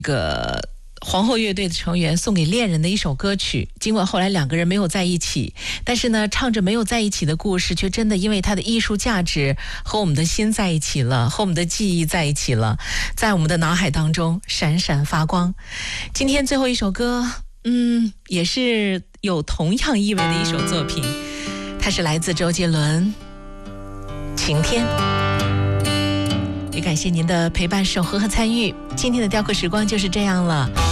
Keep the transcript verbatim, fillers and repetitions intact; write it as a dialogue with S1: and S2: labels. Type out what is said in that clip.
S1: 个皇后乐队的成员送给恋人的一首歌曲，尽管后来两个人没有在一起，但是呢，唱着没有在一起的故事，却真的因为它的艺术价值和我们的心在一起了，和我们的记忆在一起了，在我们的脑海当中闪闪发光。今天最后一首歌，嗯，也是有同样意味的一首作品，它是来自周杰伦《晴天》。也感谢您的陪伴、守候和参与，今天的雕刻时光就是这样了。